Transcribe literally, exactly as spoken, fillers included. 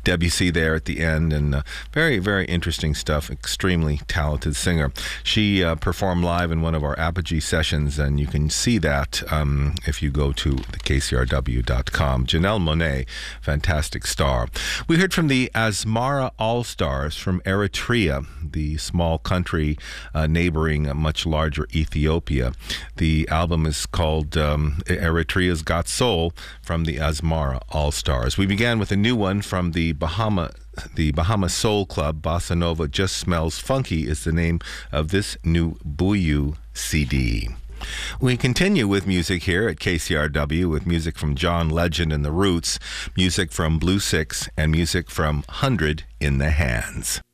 Debussy there at the end, and uh, very, very interesting stuff. Extremely talented singer. She uh, performed live in one of our Apogee sessions, and you can see that um, if you go to the K C R W dot com. Janelle Monáe, fantastic star. We heard from the Asmara All-Stars from Eritrea, the small country uh, neighboring a much larger Ethiopia. The album is called um, Eritrea's Got Soul, from the Asmara All-Stars. We began with a new one from the Bahama The Bahama Soul Club. Bossa Nova Just Smells Funky is the name of this new Buyu C D. We continue with music here at K C R W, with music from John Legend and the Roots, music from Blue Six, and music from Hundred in the Hands.